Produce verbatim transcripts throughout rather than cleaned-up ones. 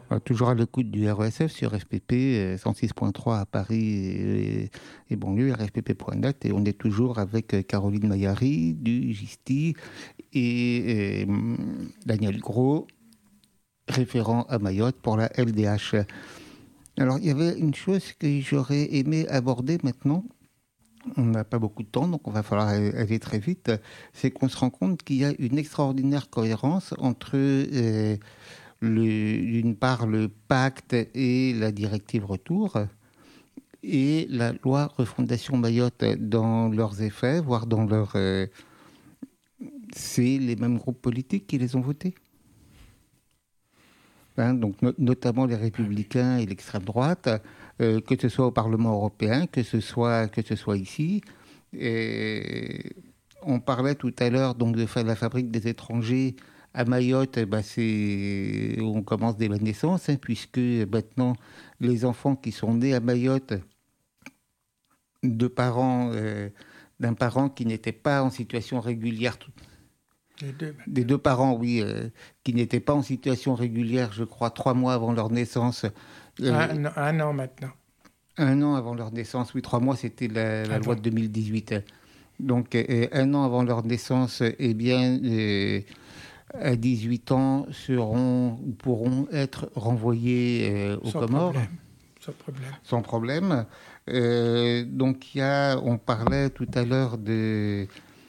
Alors, toujours à l'écoute du R E S F sur F P P cent six point trois à Paris et, et banlieue, R F P P point net, et on est toujours avec Caroline Mayari du Gisti et, et Daniel Gros, référent à Mayotte pour la L D H. Alors, il y avait une chose que j'aurais aimé aborder maintenant. On n'a pas beaucoup de temps, donc on va falloir aller très vite. C'est qu'on se rend compte qu'il y a une extraordinaire cohérence entre, euh, le, d'une part, le pacte et la directive retour, et la loi refondation Mayotte dans leurs effets, voire dans leur... Euh, c'est les mêmes groupes politiques qui les ont votés. Hein, donc no- notamment les Républicains et l'extrême droite, euh, que ce soit au Parlement européen, que ce soit, que ce soit ici. Et on parlait tout à l'heure donc, de la fabrique des étrangers à Mayotte. Eh ben, c'est, on commence dès la naissance, hein, puisque maintenant, les enfants qui sont nés à Mayotte de parents, euh, d'un parent qui n'était pas en situation régulière, tout, Les deux, des deux parents, oui, euh, qui n'étaient pas en situation régulière, je crois, trois mois avant leur naissance. Euh, un, an, un an maintenant. Un an avant leur naissance, oui, trois mois, c'était la, la loi de deux mille dix-huit. Donc, euh, un an avant leur naissance, eh bien, euh, à dix-huit ans, seront ou pourront être renvoyés euh, aux Sans Comores. Problème. Sans problème. Sans problème. Euh, donc, il y a, on parlait tout à l'heure de...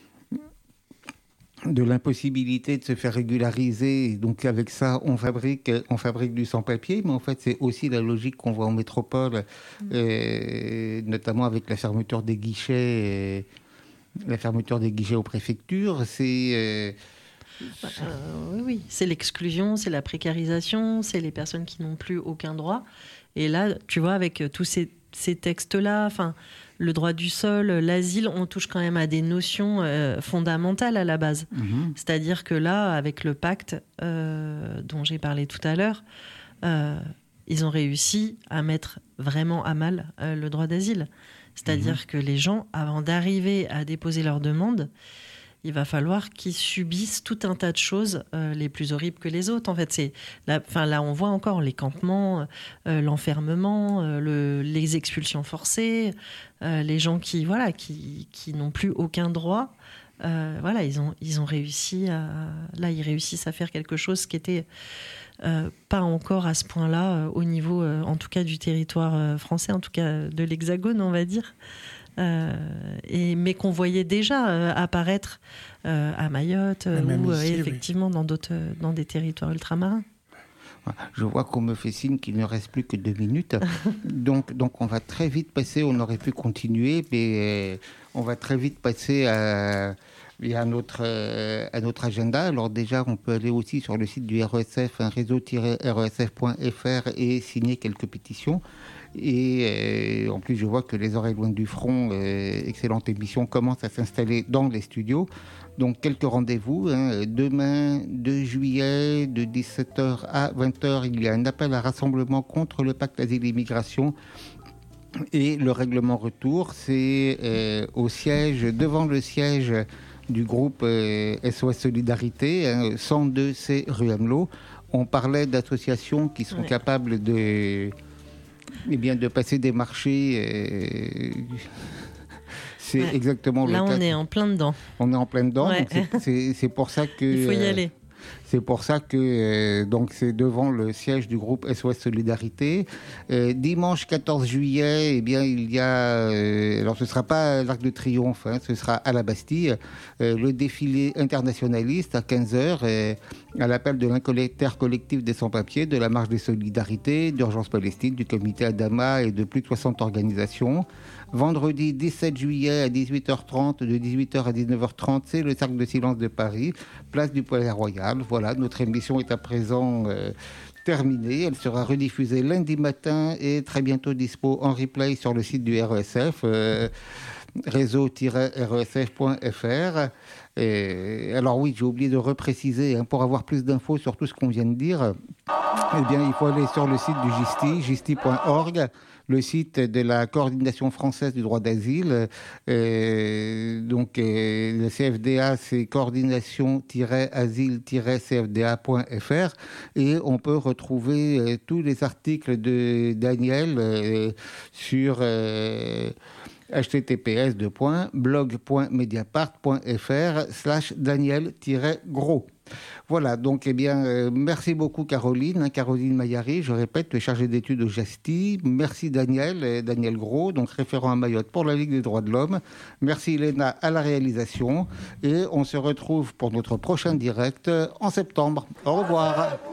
de l'impossibilité de se faire régulariser. Donc avec ça, on fabrique, on fabrique du sans-papier, mais en fait, c'est aussi la logique qu'on voit en métropole, mmh. euh, notamment avec la fermeture des guichets, et la fermeture des guichets aux préfectures. C'est... Euh, bah, euh, oui, oui, c'est l'exclusion, c'est la précarisation, c'est les personnes qui n'ont plus aucun droit. Et là, tu vois, avec tous ces, ces textes-là, enfin... le droit du sol, l'asile, on touche quand même à des notions euh, fondamentales à la base. Mmh. C'est-à-dire que là, avec le pacte euh, dont j'ai parlé tout à l'heure, euh, ils ont réussi à mettre vraiment à mal euh, le droit d'asile. C'est-à-dire mmh. que les gens, avant d'arriver à déposer leur demande, il va falloir qu'ils subissent tout un tas de choses, euh, les plus horribles que les autres. En fait, c'est là, enfin, là on voit encore les campements, euh, l'enfermement, euh, le, les expulsions forcées, euh, les gens qui, voilà, qui, qui n'ont plus aucun droit. Euh, voilà, ils ont, ils ont réussi à... Là, ils réussissent à faire quelque chose qui était euh, pas encore à ce point-là, euh, au niveau, euh, en tout cas, du territoire euh, français, en tout cas de l'Hexagone, on va dire. Euh, et, mais qu'on voyait déjà euh, apparaître euh, à Mayotte euh, ou ici, euh, effectivement oui. dans, d'autres, dans des territoires ultramarins. Je vois qu'on me fait signe qu'il ne reste plus que deux minutes. donc, donc on va très vite passer, on aurait pu continuer, mais euh, on va très vite passer à, à, notre, euh, à notre agenda. Alors déjà, on peut aller aussi sur le site du R E S F, un réseau tiret R E S F point F R, et signer quelques pétitions. Et euh, en plus, je vois que Les Oreilles Loin du Front, euh, excellente émission, commence à s'installer dans les studios. Donc, quelques rendez-vous. Hein. Demain, deux juillet, de dix-sept heures à vingt heures, il y a un appel à rassemblement contre le pacte Asile et Immigration et le règlement retour. C'est euh, au siège, devant le siège du groupe euh, S O S Solidarité, hein, cent deux C rue Amelot. On parlait d'associations qui sont ouais. capables de... Eh bien, de passer des marchés, euh, c'est ouais. exactement Là, le cas. Là, on est en plein dedans. On est en plein dedans, ouais. donc c'est, c'est, c'est pour ça que... Il faut y euh, aller. C'est pour ça que euh, donc c'est devant le siège du groupe S O S Solidarité. Euh, dimanche quatorze juillet, eh bien, il y a... Euh, alors, ce ne sera pas l'Arc de Triomphe, hein, ce sera à la Bastille, euh, le défilé internationaliste à quinze heures, euh, à l'appel de l'intercollectif des sans-papiers, de la Marche des Solidarités, d'Urgence Palestine, du comité Adama et de plus de soixante organisations. Vendredi dix-sept juillet à dix-huit heures trente, de dix-huit heures à dix-neuf heures trente, c'est le Cercle de Silence de Paris, place du Palais Royal. Voilà, notre émission est à présent euh, terminée. Elle sera rediffusée lundi matin et très bientôt dispo en replay sur le site du R E S F, euh, réseau tiret R E S F point F R. Et alors oui, j'ai oublié de repréciser, hein, pour avoir plus d'infos sur tout ce qu'on vient de dire... Eh bien, il faut aller sur le site du GISTI, gisti point org, le site de la Coordination française du droit d'asile. Euh, donc, euh, le C F D A, c'est coordination-asile-c f d a point f r. Et on peut retrouver euh, tous les articles de Daniel euh, sur euh, h t t p s blog point mediapart point f r slash Daniel-Gros. Voilà, donc eh bien, euh, merci beaucoup Caroline, hein, Caroline Maillary, je répète, tu es chargée d'études au GISTI. Merci Daniel, euh, Daniel Gros, donc référent à Mayotte pour la Ligue des droits de l'homme. Merci Léna à la réalisation et on se retrouve pour notre prochain direct en septembre. Au revoir.